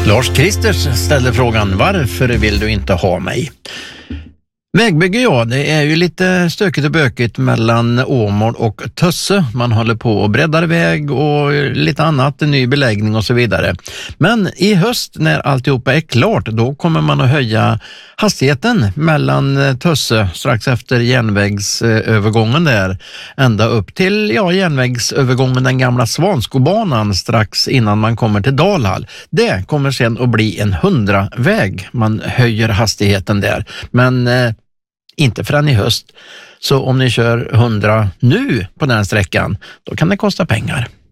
Lars Kristers ställde frågan: varför vill du inte ha mig? Vägbygge, ja, det är ju lite stökigt och bökigt mellan Åmål och Tösse. Man håller på och breddar väg och lite annat, ny beläggning och så vidare. Men i höst när alltihopa är klart, då kommer man att höja hastigheten mellan Tösse strax efter järnvägsövergången där, ända upp till järnvägsövergången, den gamla Svanskobanan, strax innan man kommer till Dalhall. Det kommer sen att bli en 100-väg. Man höjer hastigheten där, men inte förrän i höst. Så om ni kör 100 nu på den sträckan, då kan det kosta pengar.